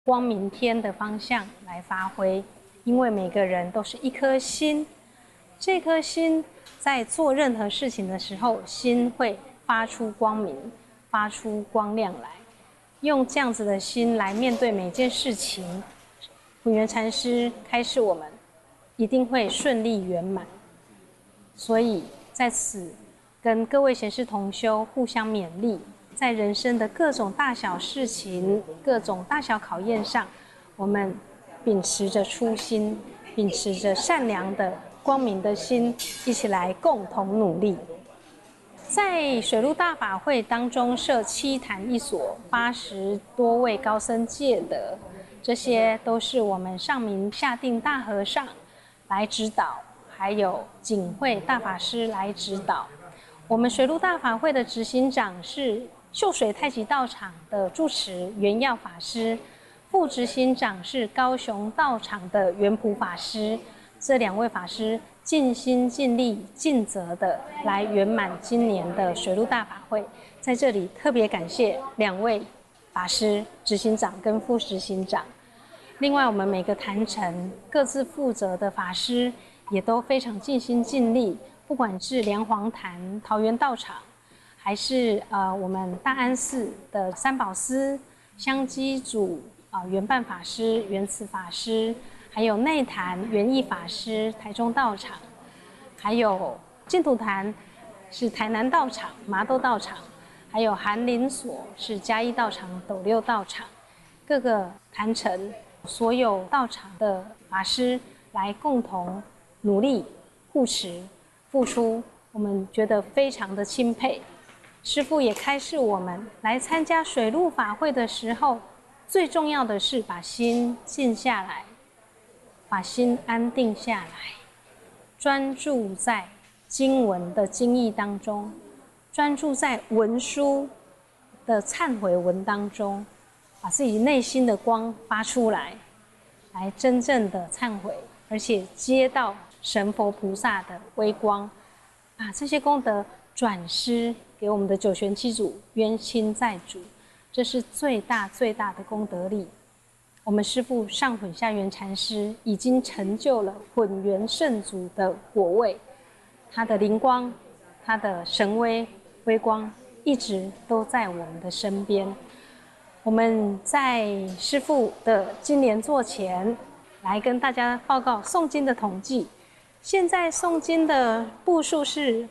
光明天的方向来发挥，因为每个人都是一颗心，这颗心在做任何事情的时候，心会发出光明，发出光亮来。用这样子的心来面对每件事情，混元禅师开示我们，一定会顺利圆满。所以在此跟各位贤士同修互相勉励，在人生的各种大小事情、各种大小考验上，我们秉持着初心，秉持着善良的光明的心，一起来共同努力。在水陆大法会当中设7坛1所，80多位高僧戒德，这些都是我们上明下定大和尚来指导，还有景慧大法师来指导。我们水陆大法会的执行长是秀水太极道场的住持圆耀法师，副执行长是高雄道场的圆普法师。这2位法师尽心尽力尽责的来圆满今年的水陆大法会，在这里特别感谢2位法师，执行长跟副执行长。另外我们每个坛城各自负责的法师也都非常尽心尽力，不管是梁皇坛桃园道场，还是我们大安寺的三宝司香积祖圆办法师、圆慈法师，还有内坛圆义法师台中道场，还有净土坛是台南道场麻豆道场，还有寒林所是嘉义道场斗六道场，各个坛城所有道场的法师来共同努力护持付出，我们觉得非常的钦佩。师父也开示我们，来参加水陆法会的时候，最重要的是把心静下来，把心安定下来，专注在经文的经义当中，专注在文书的忏悔文当中，把自己内心的光发出来，来真正的忏悔，而且接到神佛菩萨的微光，把这些功德转施给我们的九玄七祖冤亲债主，这是最大最大的功德力。我们师父上混下圆禅师已经成就了混元圣祖的果位，他的灵光，他的神威微光一直都在我们的身边。我们在师父的今年座前来跟大家报告诵经的统计，现在诵经的部数是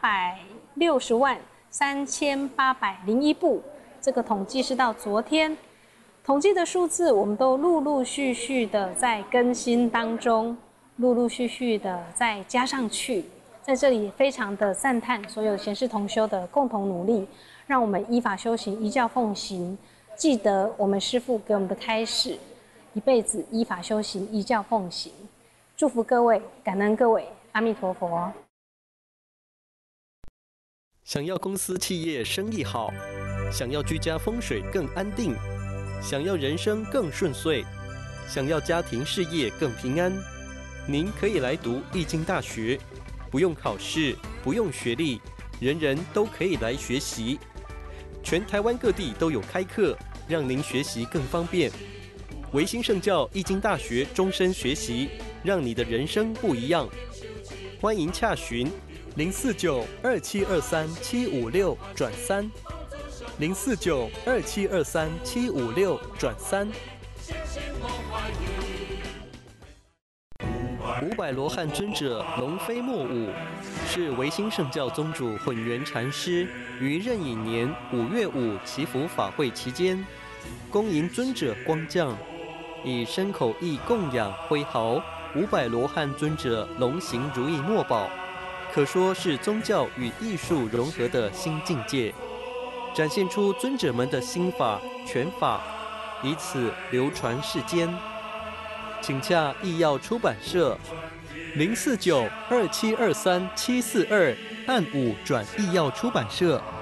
860万3801部，这个统计是到昨天。统计的数字我们都陆陆续续的在更新当中，陆陆续续的再加上去。在这里非常的赞叹所有贤士同修的共同努力，让我们依法修行，依教奉行，记得我们师父给我们的开示，一辈子依法修行，依教奉行。祝福各位，感恩各位，阿弥陀佛。 想要公司企业生意好，想要居家风水更安定，想要人生更顺遂，想要家庭事业更平安，您可以来读易经大学，不用考试，不用学历，人人都可以来学习。全台湾各地都有开课，让您学习更方便。维新圣教易经大学终身学习，让你的人生不一样。欢迎洽询049-2723-756-3 049-2723-756-3。500罗汉尊者龙飞莫舞，是维新圣教宗主混元禅师于壬寅年5月5祈福法会期间，恭迎尊者光降，以身口意供养挥毫500罗汉尊者龙行如意墨宝，可说是宗教与艺术融合的新境界，展现出尊者们的心法拳法，以此流传世间。请洽艺耀出版社049-2723-742，按5转艺耀出版社。